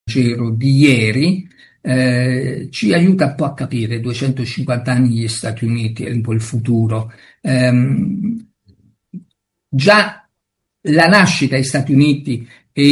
Messaggero di ieri ci aiuta un po' a capire 250 anni degli Stati Uniti e un po' il futuro. Già la nascita degli Stati Uniti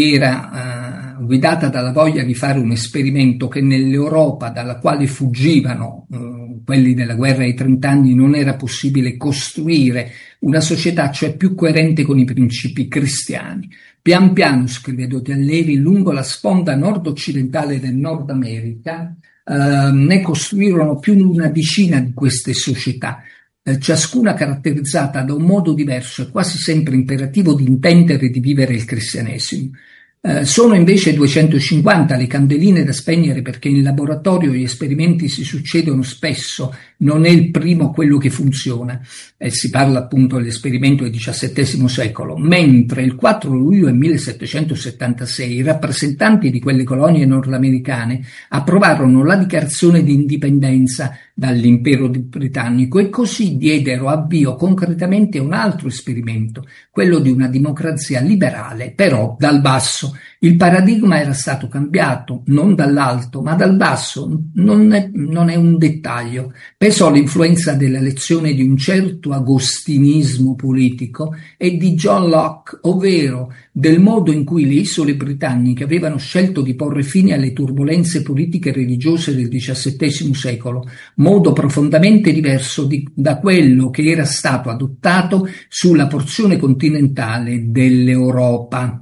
era guidata dalla voglia di fare un esperimento che nell'Europa dalla quale fuggivano quelli della guerra dei 30 anni non era possibile costruire una società cioè più coerente con i principi cristiani. Pian piano, scrive Dotallevi, lungo la sponda nord-occidentale del Nord America ne costruirono più di una decina di queste società, ciascuna caratterizzata da un modo diverso e quasi sempre imperativo di intendere e di vivere il cristianesimo. Sono invece 250 le candeline da spegnere perché in laboratorio gli esperimenti si succedono spesso, non è il primo quello che funziona, si parla appunto dell'esperimento del XVII secolo, mentre il 4 luglio del 1776 i rappresentanti di quelle colonie nordamericane approvarono la dichiarazione di indipendenza dall'impero britannico e così diedero avvio concretamente a un altro esperimento, quello di una democrazia liberale, però dal basso. Il paradigma era stato cambiato, non dall'alto, ma dal basso. Non è un dettaglio. Pesò l'influenza della lezione di un certo agostinismo politico e di John Locke, ovvero del modo in cui le isole britanniche avevano scelto di porre fine alle turbolenze politiche e religiose del XVII secolo, modo profondamente diverso da quello che era stato adottato sulla porzione continentale dell'Europa.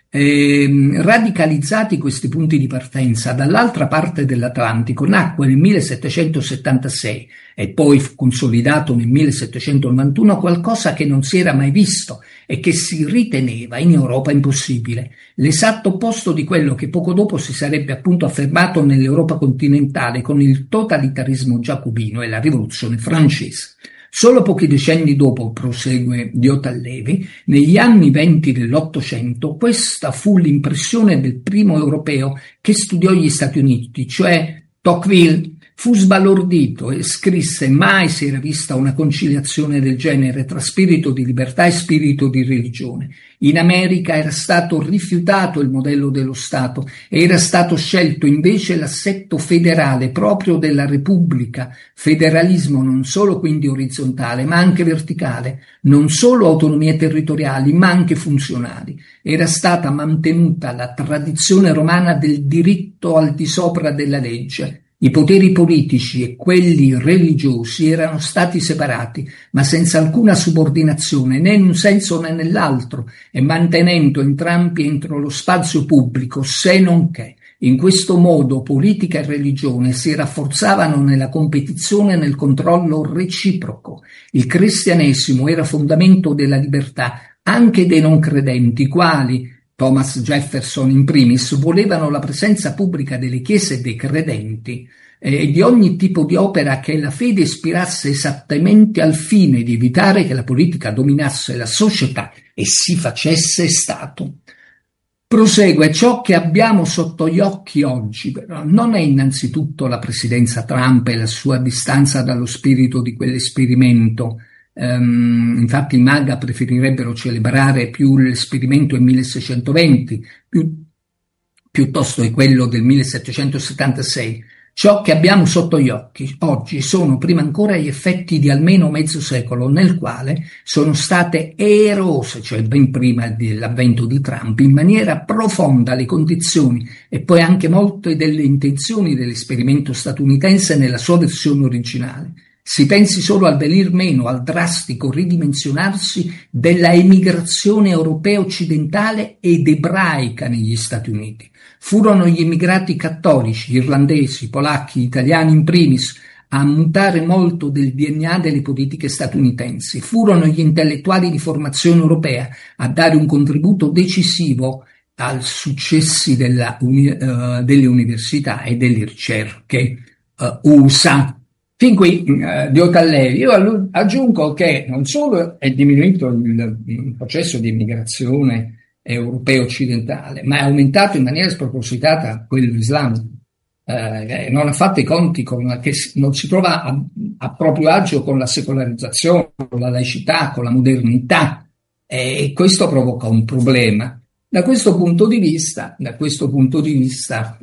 Radicalizzati questi punti di partenza, dall'altra parte dell'Atlantico nacque nel 1776 e poi fu consolidato nel 1791 qualcosa che non si era mai visto e che si riteneva in Europa impossibile, l'esatto opposto di quello che poco dopo si sarebbe appunto affermato nell'Europa continentale con il totalitarismo giacobino e la rivoluzione francese. Solo pochi decenni dopo, prosegue Dotallevi, negli anni '20 dell'Ottocento, questa fu l'impressione del primo europeo che studiò gli Stati Uniti, cioè Tocqueville. Fu sbalordito e scrisse: mai si era vista una conciliazione del genere tra spirito di libertà e spirito di religione. In America era stato rifiutato il modello dello Stato e era stato scelto invece l'assetto federale proprio della Repubblica, federalismo non solo quindi orizzontale ma anche verticale, non solo autonomie territoriali ma anche funzionali. Era stata mantenuta la tradizione romana del diritto al di sopra della legge. I poteri politici e quelli religiosi erano stati separati, ma senza alcuna subordinazione né in un senso né nell'altro, e mantenendo entrambi entro lo spazio pubblico, se non che in questo modo politica e religione si rafforzavano nella competizione e nel controllo reciproco. Il cristianesimo era fondamento della libertà anche dei non credenti, quali Thomas Jefferson in primis, volevano la presenza pubblica delle chiese e dei credenti e di ogni tipo di opera che la fede ispirasse esattamente al fine di evitare che la politica dominasse la società e si facesse Stato. Prosegue: ciò che abbiamo sotto gli occhi oggi però non è innanzitutto la presidenza Trump e la sua distanza dallo spirito di quell'esperimento. Infatti i MAGA preferirebbero celebrare più l'esperimento del 1620 piuttosto che quello del 1776. Ciò che abbiamo sotto gli occhi oggi sono prima ancora gli effetti di almeno mezzo secolo nel quale sono state erose, cioè ben prima dell'avvento di Trump, in maniera profonda le condizioni e poi anche molte delle intenzioni dell'esperimento statunitense nella sua versione originale. Si pensi solo al venir meno, al drastico ridimensionarsi della emigrazione europea occidentale ed ebraica negli Stati Uniti. Furono gli immigrati cattolici, irlandesi, polacchi, italiani in primis, a mutare molto del DNA delle politiche statunitensi. Furono gli intellettuali di formazione europea a dare un contributo decisivo ai successi delle università e delle ricerche USA. Fin qui Dotallevi. Io aggiungo che non solo è diminuito il processo di immigrazione europeo occidentale, ma è aumentato in maniera spropositata quello islamico. Non ha fatto i conti che non si trova a proprio agio con la secolarizzazione, con la laicità, con la modernità, e questo provoca un problema. Da questo punto di vista